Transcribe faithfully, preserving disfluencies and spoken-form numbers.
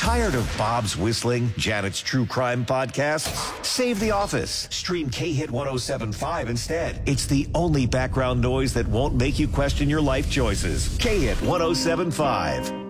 Tired of Bob's whistling, Janet's true crime podcasts? Save The Office. Stream K-Hit one oh seven point five instead. It's the only background noise that won't make you question your life choices. K-Hit one oh seven point five.